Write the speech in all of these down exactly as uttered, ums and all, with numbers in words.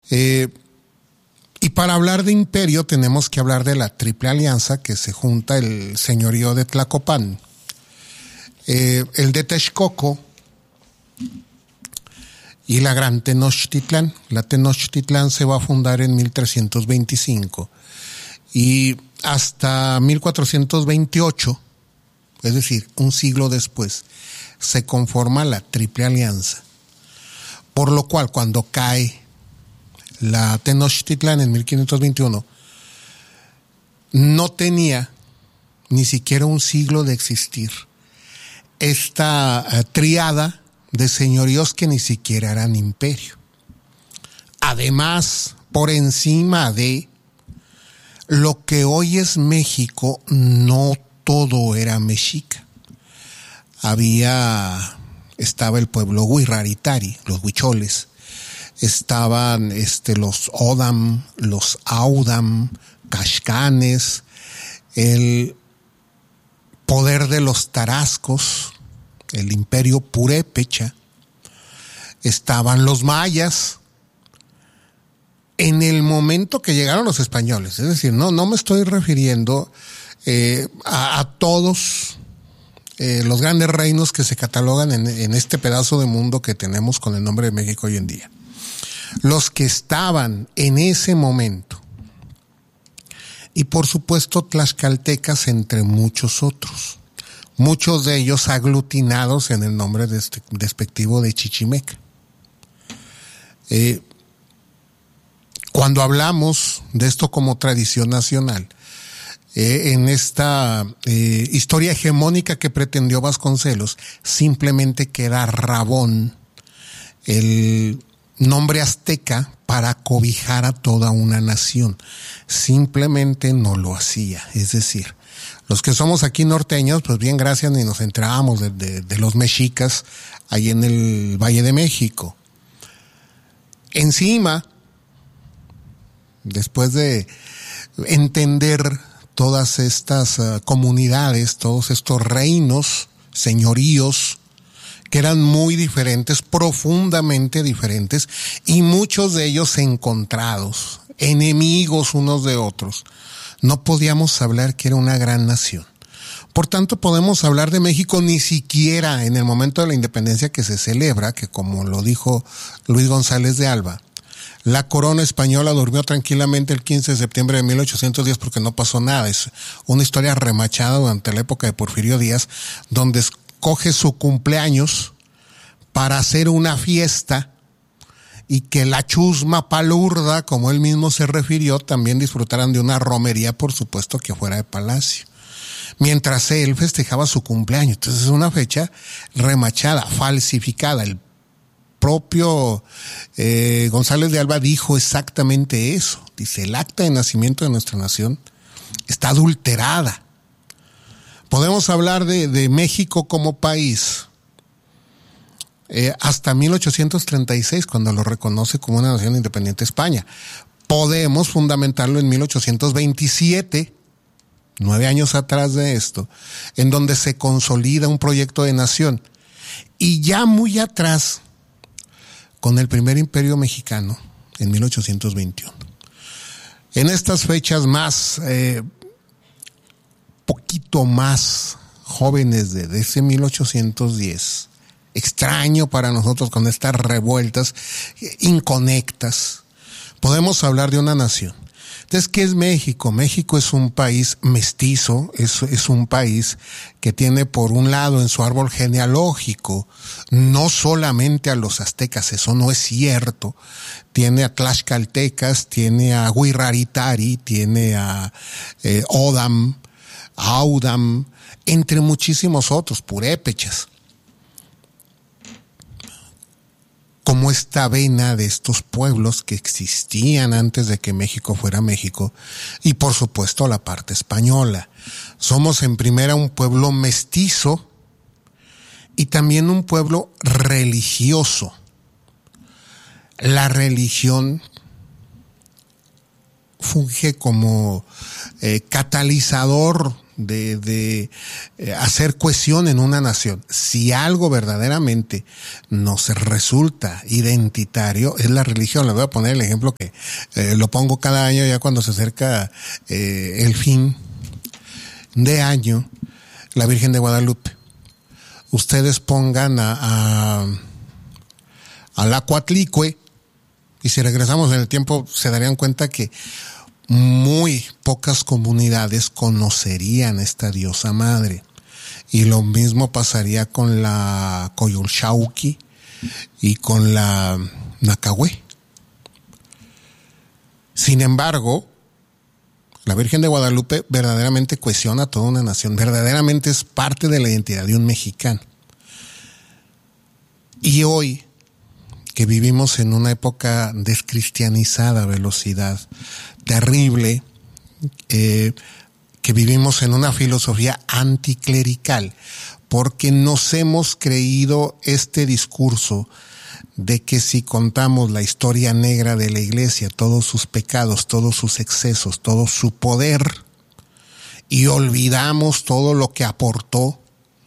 Eh, y para hablar de imperio tenemos que hablar de la Triple Alianza, que se junta el señorío de Tlacopan, eh, el de Texcoco y la Gran Tenochtitlán. La Tenochtitlán se va a fundar en mil trescientos veinticinco y hasta mil cuatrocientos veintiocho, es decir, un siglo después, se conforma la Triple Alianza. Por lo cual, cuando cae la Tenochtitlán en mil quinientos veintiuno, no tenía ni siquiera un siglo de existir esta uh, triada de señoríos que ni siquiera eran imperio. Además, por encima de lo que hoy es México, no todo era mexica. Había, estaba el pueblo Huirraritari, los huicholes, estaban este, los Odam, los Audam, Caxcanes, el poder de los tarascos, el imperio purépecha, estaban los mayas. En el momento que llegaron los españoles, es decir, no, no me estoy refiriendo eh, a, a todos eh, los grandes reinos que se catalogan en, en este pedazo de mundo que tenemos con el nombre de México hoy en día. Los que estaban en ese momento, y por supuesto tlaxcaltecas entre muchos otros, muchos de ellos aglutinados en el nombre despectivo de Chichimeca. Eh, cuando hablamos de esto como tradición nacional, eh, en esta eh, historia hegemónica que pretendió Vasconcelos, simplemente queda Rabón, el nombre azteca, para cobijar a toda una nación. Simplemente no lo hacía. Es decir, los que somos aquí norteños, pues bien, gracias, ni nos enterábamos de, de, de los mexicas ahí en el Valle de México. Encima, después de entender todas estas uh, comunidades, todos estos reinos, señoríos, que eran muy diferentes, profundamente diferentes, y muchos de ellos encontrados, enemigos unos de otros, no podíamos hablar que era una gran nación. Por tanto, podemos hablar de México ni siquiera en el momento de la independencia que se celebra, que como lo dijo Luis González de Alba, la corona española durmió tranquilamente el quince de septiembre de mil ochocientos diez porque no pasó nada. Es una historia remachada durante la época de Porfirio Díaz, donde coge su cumpleaños para hacer una fiesta y que la chusma palurda, como él mismo se refirió, también disfrutaran de una romería, por supuesto que fuera de palacio, mientras él festejaba su cumpleaños. Entonces es una fecha remachada, falsificada. El propio eh, González de Alba dijo exactamente eso. Dice, el acta de nacimiento de nuestra nación está adulterada. Podemos hablar de, de México como país eh, hasta mil ochocientos treinta y seis, cuando lo reconoce como una nación independiente España. Podemos fundamentarlo en mil ochocientos veintisiete, nueve años atrás de esto, en donde se consolida un proyecto de nación. Y ya muy atrás, con el primer imperio mexicano, en mil ochocientos veintiuno. En estas fechas más... Eh, poquito más jóvenes de, de ese mil ochocientos diez, extraño para nosotros con estas revueltas inconectas, podemos hablar de una nación. Entonces, ¿qué es México? México es un país mestizo, es, es un país que tiene por un lado en su árbol genealógico no solamente a los aztecas, eso no es cierto, tiene a tlaxcaltecas, tiene a Huirraritari, tiene a eh, Odam, Audam, entre muchísimos otros, purépechas. Como esta vena de estos pueblos que existían antes de que México fuera México, y por supuesto la parte española. Somos en primera un pueblo mestizo y también un pueblo religioso. La religión funge como eh, catalizador de, de eh, hacer cohesión en una nación. Si algo verdaderamente nos resulta identitario, es la religión. Les voy a poner el ejemplo que eh, lo pongo cada año ya cuando se acerca eh, el fin de año, la Virgen de Guadalupe. Ustedes pongan a, a, a la Coatlicue, y si regresamos en el tiempo se darían cuenta que muy pocas comunidades conocerían esta diosa madre. Y lo mismo pasaría con la Coyolxauhqui y con la Nacahue. Sin embargo, la Virgen de Guadalupe verdaderamente cohesiona a toda una nación, verdaderamente es parte de la identidad de un mexicano. Y hoy, que vivimos en una época descristianizada a velocidad terrible, eh, que vivimos en una filosofía anticlerical, porque nos hemos creído este discurso de que si contamos la historia negra de la iglesia, todos sus pecados, todos sus excesos, todo su poder, y olvidamos todo lo que aportó,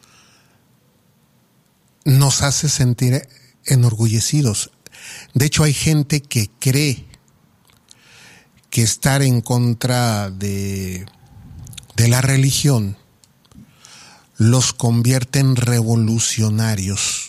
nos hace sentir enorgullecidos. De hecho, hay gente que cree que estar en contra de, de la religión los convierte en revolucionarios,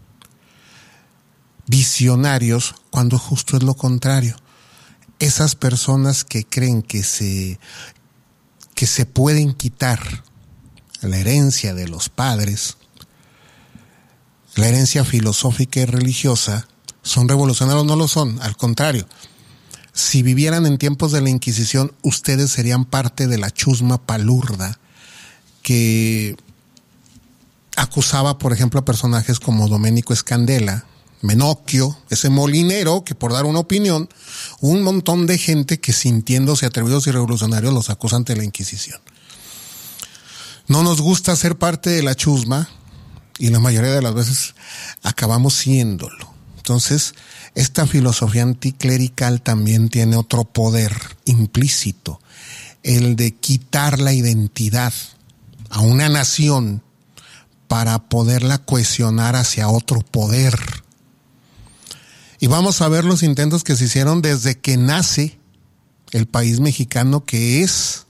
visionarios, cuando justo es lo contrario. Esas personas que creen que se, que se pueden quitar la herencia de los padres, la herencia filosófica y religiosa, son revolucionarios. No lo son, al contrario. Si vivieran en tiempos de la Inquisición, ustedes serían parte de la chusma palurda que acusaba, por ejemplo, a personajes como Domenico Escandela, Menocchio, ese molinero que, por dar una opinión, un montón de gente que, sintiéndose atrevidos y revolucionarios, los acusa ante la Inquisición. No nos gusta ser parte de la chusma y la mayoría de las veces acabamos siéndolo. Entonces, esta filosofía anticlerical también tiene otro poder implícito, el de quitar la identidad a una nación para poderla cohesionar hacia otro poder. Y vamos a ver los intentos que se hicieron desde que nace el país mexicano, que es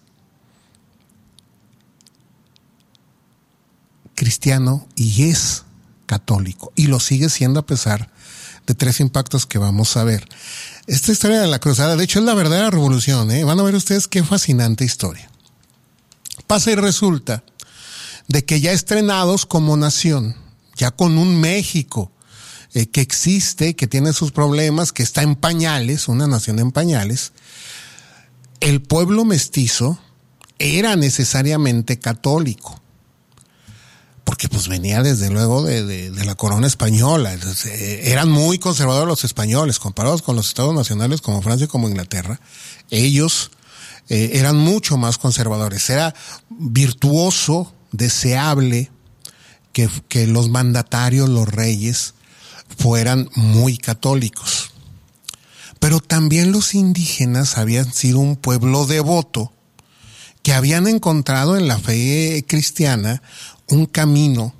cristiano y es católico, y lo sigue siendo a pesar de tres impactos que vamos a ver. Esta historia de la cruzada, de hecho, es la verdadera revolución, ¿eh? Van a ver ustedes qué fascinante historia. Pasa y resulta de que ya estrenados como nación, ya con un México eh, que existe, que tiene sus problemas, que está en pañales, una nación en pañales, el pueblo mestizo era necesariamente católico, porque pues venía desde luego de, de, de la corona española. Entonces, eh, eran muy conservadores los españoles, comparados con los estados nacionales como Francia y como Inglaterra. Ellos eh, eran mucho más conservadores. Era virtuoso, deseable que, que los mandatarios, los reyes, fueran muy católicos. Pero también los indígenas habían sido un pueblo devoto que habían encontrado en la fe cristiana un camino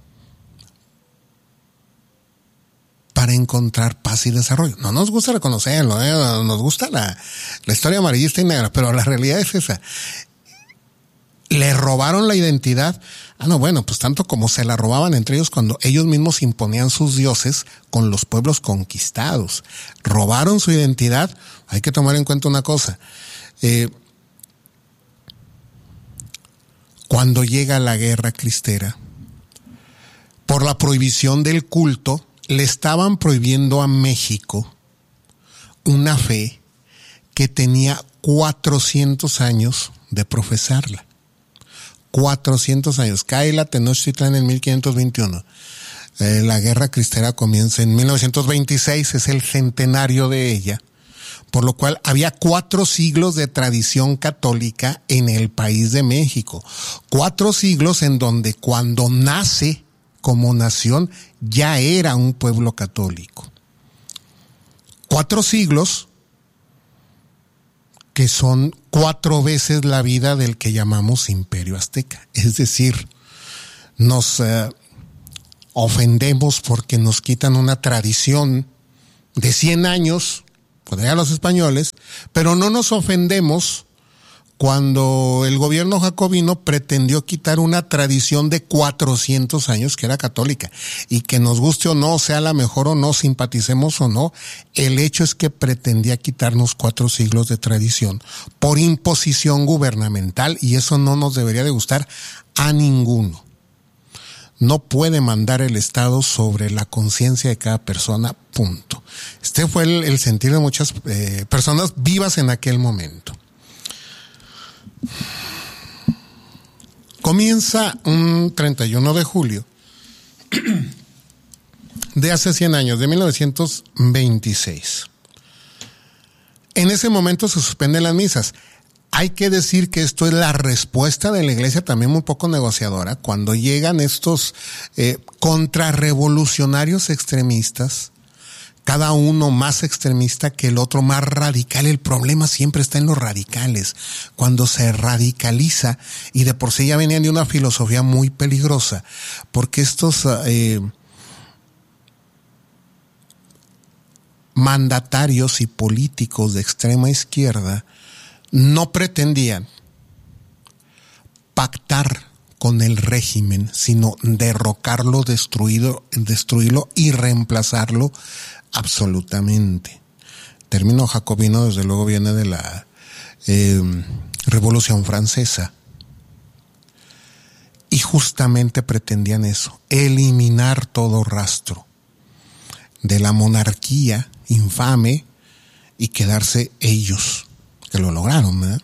para encontrar paz y desarrollo. No nos gusta reconocerlo, ¿eh? Nos gusta la, la historia amarillista y negra, pero la realidad es esa. Le robaron la identidad. Ah, no, bueno, pues tanto como se la robaban entre ellos cuando ellos mismos imponían sus dioses con los pueblos conquistados. Robaron su identidad. Hay que tomar en cuenta una cosa. Eh, Cuando llega la guerra cristera, por la prohibición del culto, le estaban prohibiendo a México una fe que tenía cuatrocientos años de profesarla. cuatrocientos años. Cae la Tenochtitlán en mil quinientos veintiuno. Eh, la guerra cristera comienza en mil novecientos veintiséis, es el centenario de ella. Por lo cual había cuatro siglos de tradición católica en el país de México. Cuatro siglos en donde cuando nace como nación ya era un pueblo católico. Cuatro siglos que son cuatro veces la vida del que llamamos Imperio Azteca. Es decir, nos eh, ofendemos porque nos quitan una tradición de cien años, podrían los españoles, pero no nos ofendemos cuando el gobierno jacobino pretendió quitar una tradición de cuatrocientos años que era católica, y que nos guste o no, sea la mejor o no, simpaticemos o no, el hecho es que pretendía quitarnos cuatro siglos de tradición por imposición gubernamental, y eso no nos debería de gustar a ninguno. No puede mandar el Estado sobre la conciencia de cada persona, punto. Este fue el, el sentir de muchas eh, personas vivas en aquel momento. Comienza un treinta y uno de julio de hace cien años, de mil novecientos veintiséis. En ese momento se suspenden las misas. Hay que decir que esto es la respuesta de la iglesia, también muy poco negociadora, cuando llegan estos eh, contrarrevolucionarios extremistas, cada uno más extremista que el otro, más radical. El problema siempre está en los radicales. Cuando se radicaliza, y de por sí ya venían de una filosofía muy peligrosa, porque estos eh, mandatarios y políticos de extrema izquierda no pretendían pactar con el régimen, sino derrocarlo, destruido, destruirlo y reemplazarlo absolutamente. El término jacobino desde luego viene de la eh, Revolución Francesa, y justamente pretendían eso, eliminar todo rastro de la monarquía infame y quedarse ellos, que lo lograron, ¿verdad?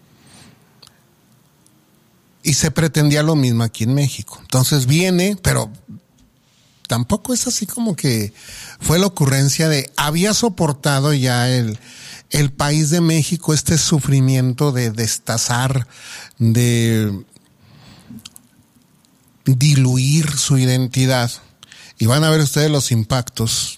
Y se pretendía lo mismo aquí en México. Entonces viene, pero tampoco es así como que fue la ocurrencia de, había soportado ya el, el país de México este sufrimiento de destazar, de diluir su identidad. Y van a ver ustedes los impactos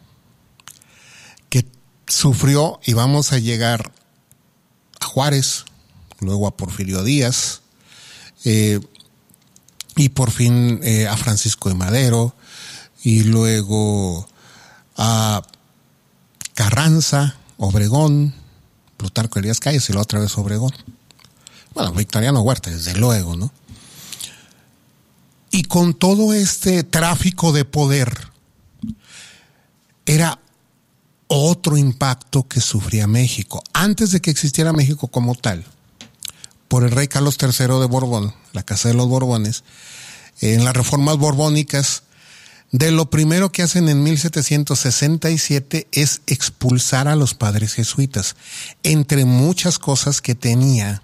que sufrió, y vamos a llegar a Juárez, luego a Porfirio Díaz, eh, y por fin eh, a Francisco de Madero, y luego a Carranza, Obregón, Plutarco Elías Calles, y la otra vez Obregón. Bueno, Victoriano Huerta, desde luego, ¿no? Y con todo este tráfico de poder, era otro impacto que sufría México. Antes de que existiera México como tal, por el rey Carlos tercero de Borbón, la Casa de los Borbones, en las reformas borbónicas, de lo primero que hacen en mil setecientos sesenta y siete es expulsar a los padres jesuitas. Entre muchas cosas que tenía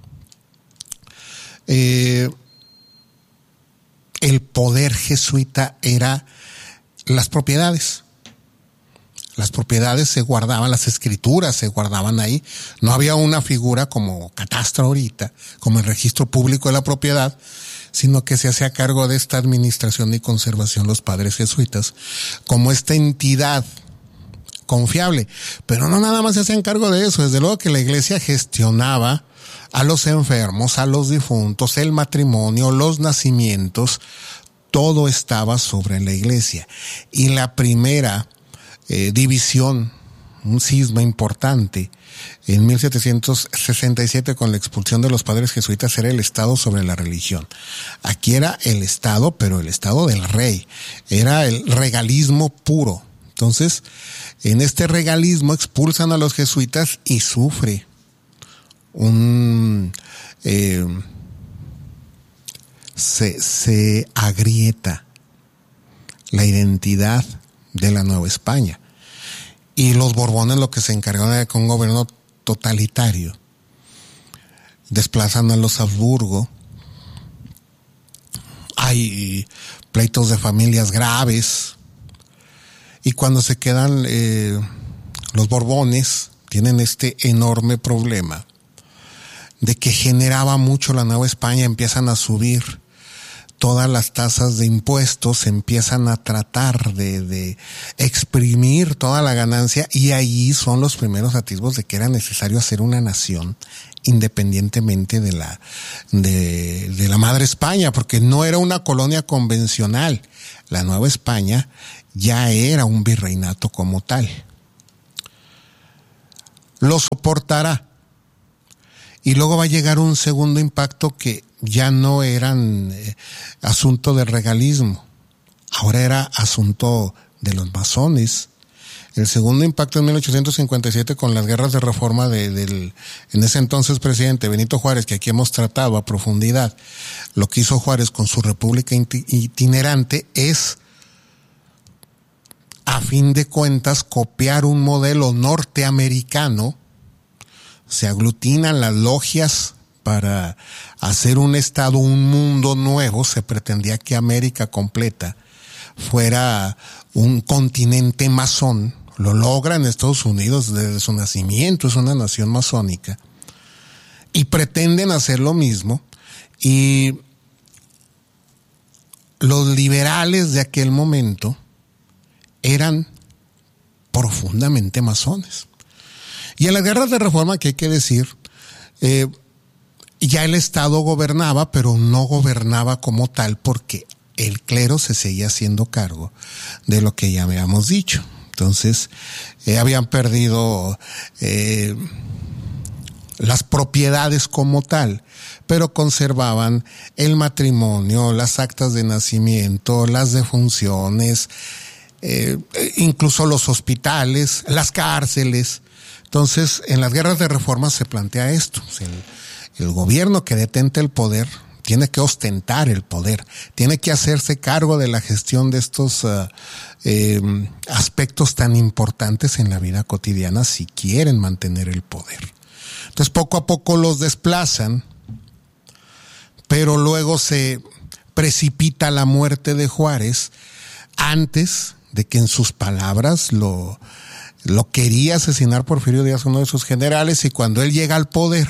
eh, el poder jesuita era las propiedades. Las propiedades se guardaban, las escrituras se guardaban ahí. No había una figura como catastro ahorita, como el registro público de la propiedad, sino que se hacía cargo de esta administración y conservación los padres jesuitas, como esta entidad confiable. Pero no nada más se hacían cargo de eso, desde luego que la iglesia gestionaba a los enfermos, a los difuntos, el matrimonio, los nacimientos, todo estaba sobre la iglesia. Y la primera eh, división, un cisma importante, en mil setecientos sesenta y siete con la expulsión de los padres jesuitas, era el Estado sobre la religión. Aquí era el Estado, pero el Estado del rey. Era el regalismo puro. Entonces, en este regalismo expulsan a los jesuitas y sufre un... Eh, se, se agrieta la identidad de la Nueva España. Y los Borbones lo que se encargaron era con un gobierno totalitario. Desplazan a los Habsburgo. Hay pleitos de familias graves. Y cuando se quedan eh, los Borbones, tienen este enorme problema de que generaba mucho la Nueva España. Empiezan a subir todas las tasas de impuestos, empiezan a tratar de, de exprimir toda la ganancia, y ahí son los primeros atisbos de que era necesario hacer una nación independientemente de la, de, de la madre España, porque no era una colonia convencional. La Nueva España ya era un virreinato como tal. Lo soportará. Y luego va a llegar un segundo impacto que ya no eran eh, asunto de regalismo, ahora era asunto de los masones. El segundo impacto en mil ochocientos cincuenta y siete con las guerras de reforma de, del en ese entonces presidente Benito Juárez, que aquí hemos tratado a profundidad. Lo que hizo Juárez con su república itinerante es, a fin de cuentas, copiar un modelo norteamericano. Se aglutinan las logias para hacer un estado, un mundo nuevo. Se pretendía que América completa fuera un continente masón. Lo logran Estados Unidos desde su nacimiento, es una nación masónica. Y pretenden hacer lo mismo. Y los liberales de aquel momento eran profundamente masones. Y en las guerras de reforma, que hay que decir, eh, ya el Estado gobernaba, pero no gobernaba como tal, porque el clero se seguía haciendo cargo de lo que ya habíamos dicho. Entonces, eh, habían perdido eh, las propiedades como tal, pero conservaban el matrimonio, las actas de nacimiento, las defunciones, eh, incluso los hospitales, las cárceles. Entonces, en las guerras de reforma se plantea esto. El, el gobierno que detenta el poder tiene que ostentar el poder, tiene que hacerse cargo de la gestión de estos uh, eh, aspectos tan importantes en la vida cotidiana si quieren mantener el poder. Entonces, poco a poco los desplazan, pero luego se precipita la muerte de Juárez antes de que, en sus palabras, lo... Lo quería asesinar Porfirio Díaz, uno de sus generales, y cuando él llega al poder,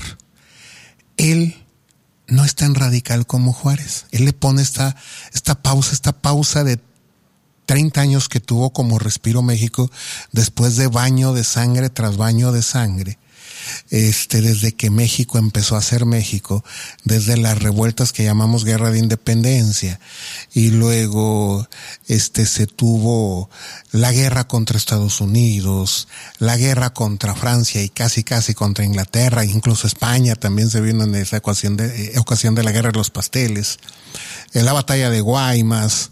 él no es tan radical como Juárez. Él le pone esta, esta pausa, esta pausa de treinta años que tuvo como Respiro México, después de baño de sangre tras baño de sangre. Este, desde que México empezó a ser México, desde las revueltas que llamamos Guerra de Independencia, y luego este se tuvo la guerra contra Estados Unidos, la guerra contra Francia y casi casi contra Inglaterra, incluso España también se vino en esa ocasión de, eh, ocasión de la Guerra de los Pasteles, en la batalla de Guaymas,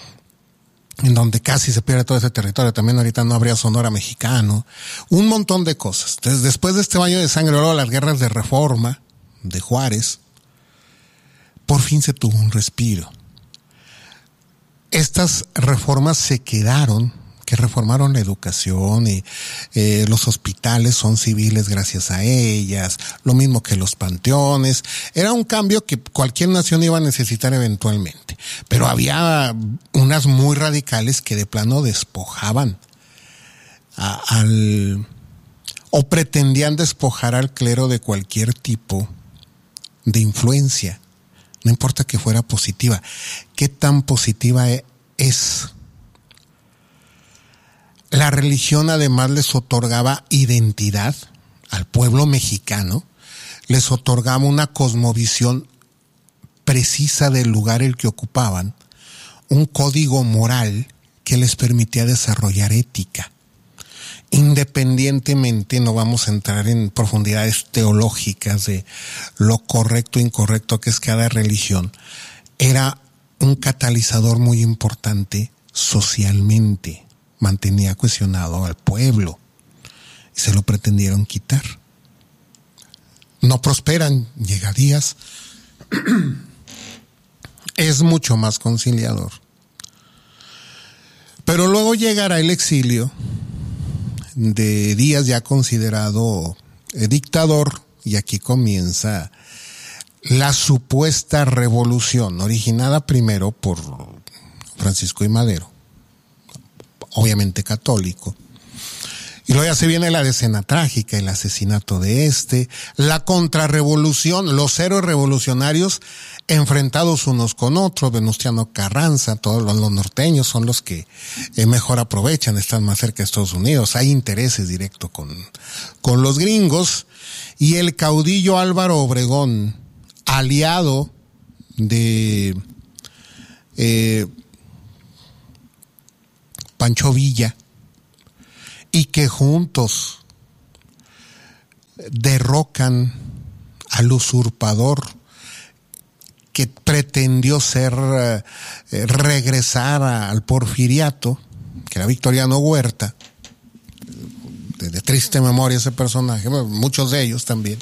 en donde casi se pierde todo ese territorio. También ahorita no habría Sonora mexicano, un montón de cosas. Entonces, después de este baño de sangre, luego las guerras de reforma de Juárez, por fin se tuvo un respiro. Estas reformas se quedaron, que reformaron la educación, y eh, los hospitales son civiles gracias a ellas, lo mismo que los panteones. Era un cambio que cualquier nación iba a necesitar eventualmente, pero había unas muy radicales que de plano despojaban a, al o pretendían despojar al clero de cualquier tipo de influencia, no importa que fuera positiva. ¿Qué tan positiva es? La religión además les otorgaba identidad al pueblo mexicano, les otorgaba una cosmovisión precisa del lugar el que ocupaban, un código moral que les permitía desarrollar ética. Independientemente, no vamos a entrar en profundidades teológicas de lo correcto e incorrecto que es cada religión, era un catalizador muy importante socialmente. Mantenía cohesionado al pueblo y se lo pretendieron quitar. No prosperan, llega Díaz, es mucho más conciliador. Pero luego llegará el exilio de Díaz, ya considerado dictador, y aquí comienza la supuesta revolución, originada primero por Francisco I. Madero, obviamente católico, Y luego ya se viene la decena trágica, el asesinato de este, la contrarrevolución, los héroes revolucionarios enfrentados unos con otros, Venustiano Carranza, todos los, los norteños son los que eh, mejor aprovechan, están más cerca de Estados Unidos, hay intereses directos con, con los gringos, y el caudillo Álvaro Obregón, aliado de eh, Pancho Villa, y que juntos derrocan al usurpador que pretendió ser, eh, regresar a, al porfiriato, que era Victoriano Huerta, de, de triste memoria ese personaje, muchos de ellos también.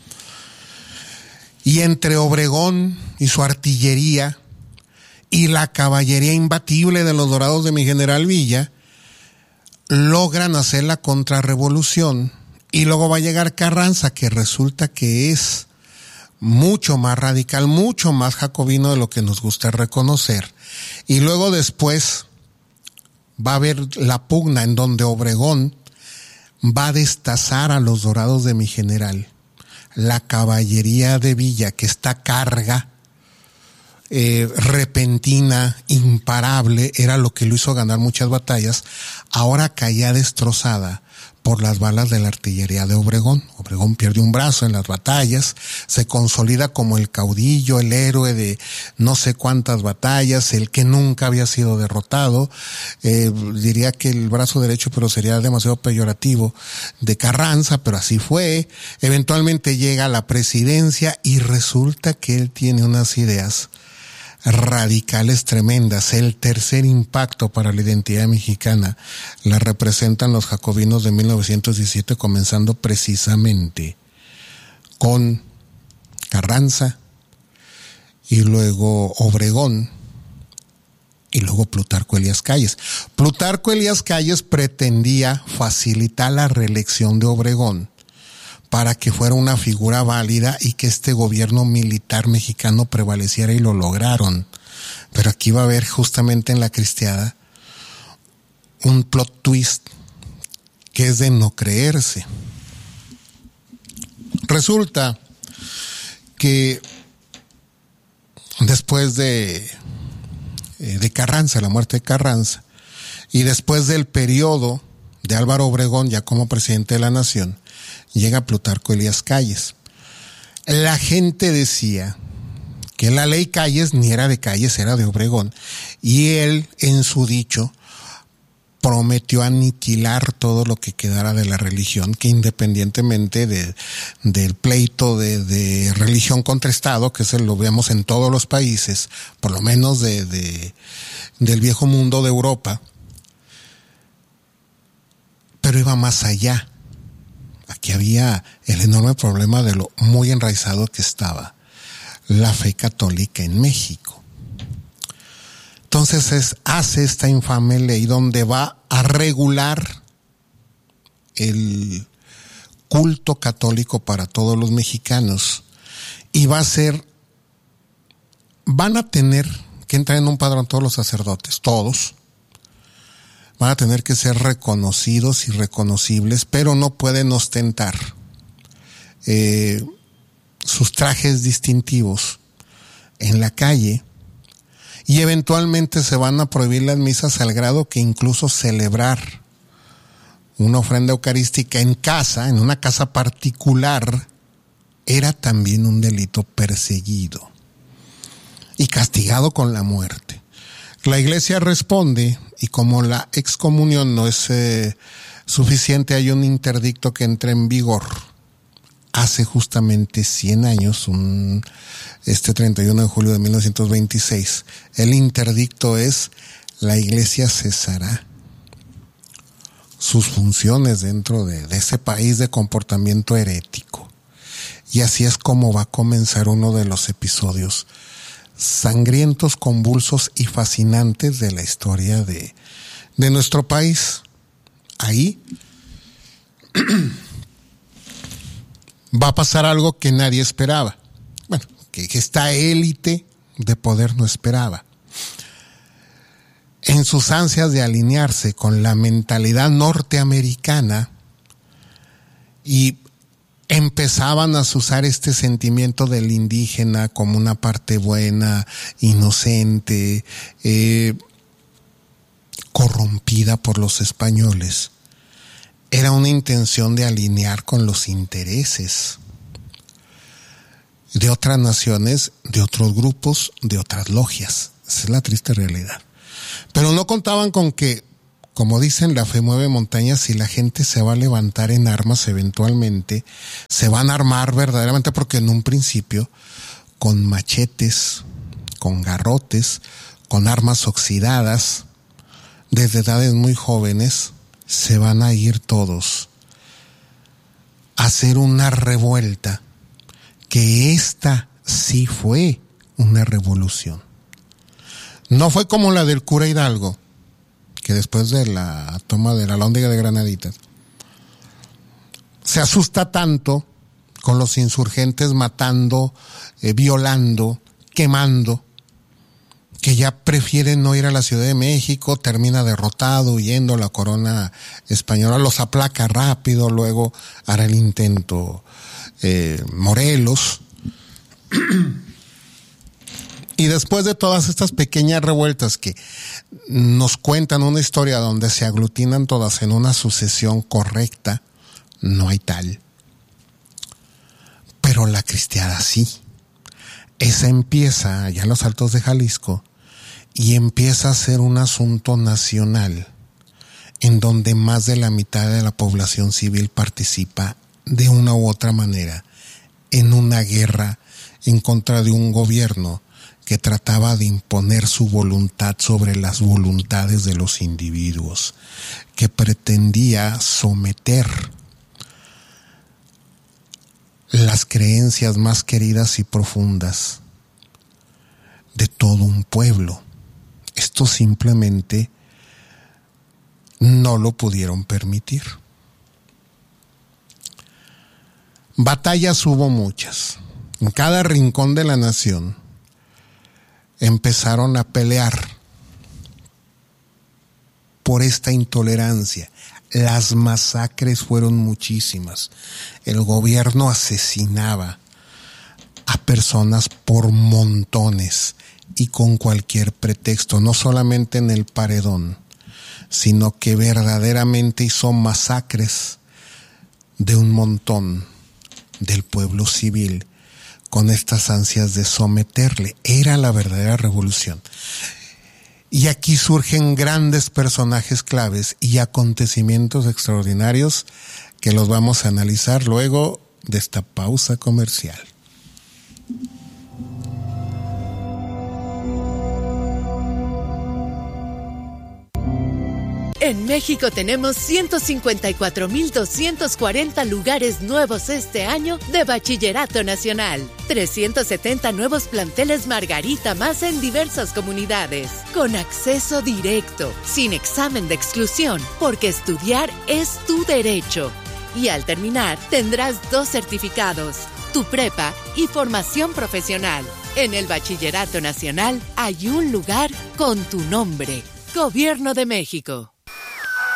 Y entre Obregón y su artillería y la caballería imbatible de los Dorados de mi general Villa, logran hacer la contrarrevolución, y luego va a llegar Carranza, que resulta que es mucho más radical, mucho más jacobino de lo que nos gusta reconocer. Y luego después va a haber la pugna en donde Obregón va a destazar a los Dorados de mi general. La caballería de Villa, que está carga, Eh, repentina, imparable, era lo que lo hizo ganar muchas batallas, ahora caía destrozada por las balas de la artillería de Obregón. Obregón pierde un brazo en las batallas, se consolida como el caudillo, el héroe de no sé cuántas batallas, el que nunca había sido derrotado, eh, diría que el brazo derecho, pero sería demasiado peyorativo, de Carranza, pero así fue. Eventualmente llega a la presidencia y resulta que él tiene unas ideas radicales tremendas. El tercer impacto para la identidad mexicana la representan los jacobinos de mil novecientos diecisiete, comenzando precisamente con Carranza y luego Obregón y luego Plutarco Elías Calles. Plutarco Elías Calles pretendía facilitar la reelección de Obregón para que fuera una figura válida y que este gobierno militar mexicano prevaleciera, y lo lograron. Pero aquí va a haber justamente en la cristiada un plot twist que es de no creerse. Resulta que después de, de Carranza, la muerte de Carranza, y después del periodo de Álvaro Obregón ya como presidente de la nación, llega Plutarco Elías Calles. La gente decía que la ley Calles ni era de Calles, era de Obregón, y él, en su dicho, prometió aniquilar todo lo que quedara de la religión, que independientemente de, del pleito de, de religión contra Estado, que se lo vemos en todos los países, por lo menos de, de, del viejo mundo de Europa, pero iba más allá. Aquí había el enorme problema de lo muy enraizado que estaba la fe católica en México. Entonces es, hace esta infame ley donde va a regular el culto católico para todos los mexicanos, y va a ser, van a tener que entrar en un padrón todos los sacerdotes, todos, van a tener que ser reconocidos y reconocibles, pero no pueden ostentar eh, sus trajes distintivos en la calle, y eventualmente se van a prohibir las misas al grado que incluso celebrar una ofrenda eucarística en casa, en una casa particular, era también un delito perseguido y castigado con la muerte. La Iglesia responde, y como la excomunión no es eh, suficiente, hay un interdicto que entra en vigor hace justamente cien años, un, este treinta y uno de julio de mil novecientos veintiséis. El interdicto es: la Iglesia cesará sus funciones dentro de, de ese país de comportamiento herético. Y así es como va a comenzar uno de los episodios sangrientos, convulsos y fascinantes de la historia de, de nuestro país. Ahí va a pasar algo que nadie esperaba. Bueno, que, que esta élite de poder no esperaba. En sus ansias de alinearse con la mentalidad norteamericana, y empezaban a usar este sentimiento del indígena como una parte buena, inocente, eh, corrompida por los españoles. Era una intención de alinear con los intereses de otras naciones, de otros grupos, de otras logias. Esa es la triste realidad. Pero no contaban con que, como dicen, la fe mueve montañas, y la gente se va a levantar en armas eventualmente, se van a armar verdaderamente, porque en un principio, con machetes, con garrotes, con armas oxidadas, desde edades muy jóvenes, se van a ir todos a hacer una revuelta, que esta sí fue una revolución. No fue como la del cura Hidalgo, que después de la toma de la Alhóndiga de Granaditas se asusta tanto con los insurgentes matando, eh, violando, quemando, que ya prefiere no ir a la Ciudad de México, termina derrotado, huyendo. La corona española los aplaca rápido, luego hará el intento eh, Morelos. Y después de todas estas pequeñas revueltas que nos cuentan una historia donde se aglutinan todas en una sucesión correcta, no hay tal. Pero la cristiada sí. Esa empieza allá en los Altos de Jalisco, y empieza a ser un asunto nacional, en donde más de la mitad de la población civil participa de una u otra manera en una guerra en contra de un gobierno que trataba de imponer su voluntad sobre las voluntades de los individuos, que pretendía someter las creencias más queridas y profundas de todo un pueblo. Esto simplemente no lo pudieron permitir. Batallas hubo muchas. En cada rincón de la nación empezaron a pelear por esta intolerancia. Las masacres fueron muchísimas. El gobierno asesinaba a personas por montones y con cualquier pretexto, no solamente en el paredón, sino que verdaderamente hizo masacres de un montón del pueblo civil con estas ansias de someterle. Era la verdadera revolución. Y aquí surgen grandes personajes claves y acontecimientos extraordinarios que los vamos a analizar luego de esta pausa comercial. En México tenemos ciento cincuenta y cuatro mil doscientos cuarenta lugares nuevos este año de Bachillerato Nacional. trescientos setenta nuevos planteles Margarita más en diversas comunidades. Con acceso directo, sin examen de exclusión, porque estudiar es tu derecho. Y al terminar, tendrás dos certificados, tu prepa y formación profesional. En el Bachillerato Nacional hay un lugar con tu nombre. Gobierno de México.